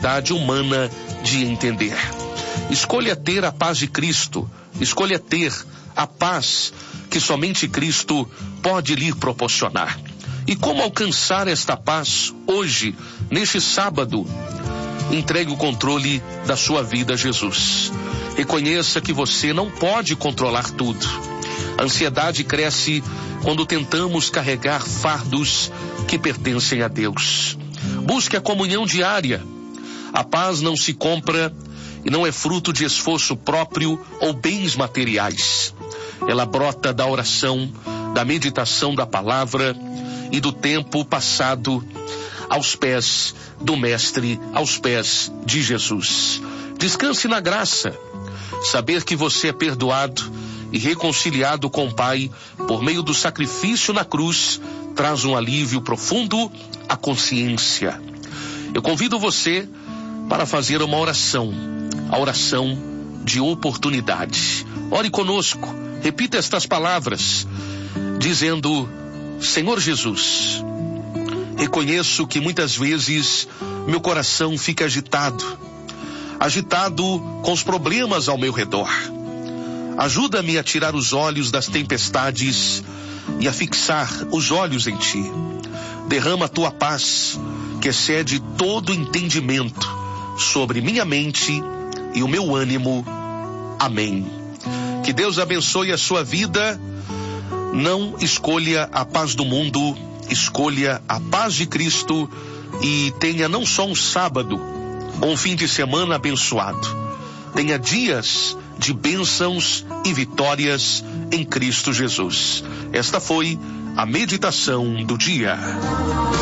capacidade humana de entender. Escolha ter a paz de Cristo. Escolha ter a paz que somente Cristo pode lhe proporcionar. E como alcançar esta paz hoje, neste sábado? Entregue o controle da sua vida a Jesus. Reconheça que você não pode controlar tudo. A ansiedade cresce quando tentamos carregar fardos que pertencem a Deus. Busque a comunhão diária. A paz não se compra e não é fruto de esforço próprio ou bens materiais. Ela brota da oração, da meditação da palavra e do tempo passado aos pés do Mestre, aos pés de Jesus. Descanse na graça. Saber que você é perdoado e reconciliado com o Pai por meio do sacrifício na cruz traz um alívio profundo à consciência. Eu convido você para fazer uma oração, a oração de oportunidade. Ore conosco, repita estas palavras, dizendo: Senhor Jesus, reconheço que muitas vezes meu coração fica agitado com os problemas ao meu redor. Ajuda-me a tirar os olhos das tempestades e a fixar os olhos em Ti. Derrama a Tua paz, que excede todo entendimento, sobre minha mente e o meu ânimo. Amém. Que Deus abençoe a sua vida. Não escolha a paz do mundo, escolha a paz de Cristo e tenha não só um sábado, ou um fim de semana abençoado. Tenha dias de bênçãos e vitórias em Cristo Jesus. Esta foi a meditação do dia.